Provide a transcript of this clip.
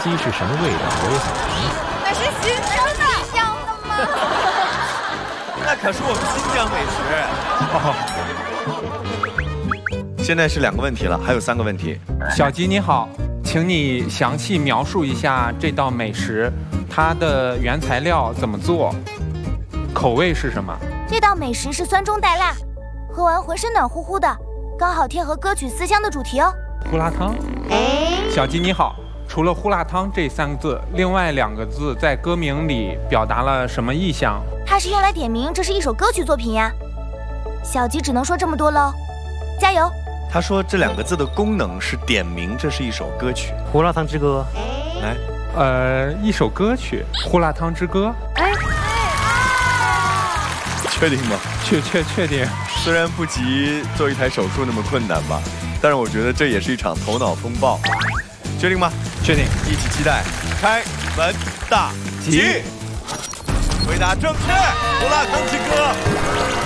西是什么味道？我也想尝。 那是新疆的吗？ 那可是我们新疆美食。现在是2个问题了，还有3个问题。 小吉你好，请你详细描述一下这道美食，它的原材料怎么做，口味是什么？ 这道美食是酸中带辣，喝完浑身暖乎乎的，刚好贴合歌曲《思乡》的主题哦。 胡辣汤。小吉你好，除了胡辣汤这3个字，另外2个字在歌名里表达了什么意象？ 它是用来点名这是一首歌曲作品呀。小吉只能说这么多喽，加油！ 他说这2个字的功能是点名这是一首歌曲， 《胡辣汤之歌》。 来， 一首歌曲《胡辣汤之歌》。 确定吗？ 确定。 虽然不及做一台手术那么困难吧，但是我觉得这也是一场头脑风暴。确定吗？ 确定。 一起期待开门大吉。回答正确，《胡辣汤之歌》。